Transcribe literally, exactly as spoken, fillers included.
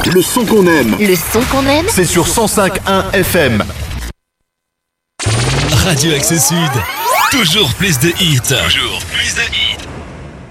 Le son qu'on aime. Le son qu'on aime, C'est sur cent cinq point un F M. Radio Axe Sud. Toujours plus de hits. Toujours plus de hits.